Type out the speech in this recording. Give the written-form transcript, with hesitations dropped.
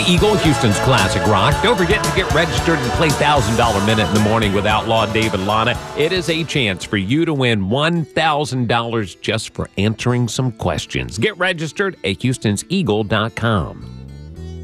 Eagle, Houston's classic rock. Don't forget to get registered and play $1,000 Minute in the Morning with Outlaw Dave and Lana. It is a chance for you to win $1,000 just for answering some questions. Get registered at Houston'sEagle.com.